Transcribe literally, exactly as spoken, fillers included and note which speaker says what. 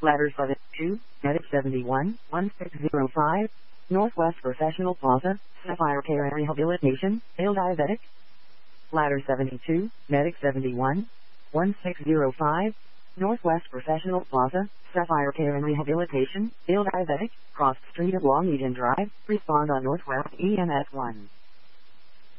Speaker 1: Ladder seventy-two, Medic seventy-one, one six zero five, Northwest Professional Plaza, Sapphire Care and Rehabilitation, Ill Diabetic. Ladder seventy-two, Medic seventy-one, one six zero five, Northwest Professional Plaza, Sapphire Care and Rehabilitation, Ill Diabetic, cross street at Long Eaton Drive, respond on Northwest E M S one.